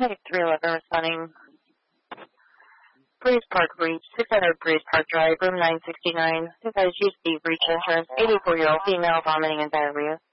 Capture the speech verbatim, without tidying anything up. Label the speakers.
Speaker 1: three eleven responding. Breeze Park Reach, six hundred Breeze Park Drive, room nine sixty-nine. Advise use the breach insurance, eighty-four-year-old female vomiting and diarrhea.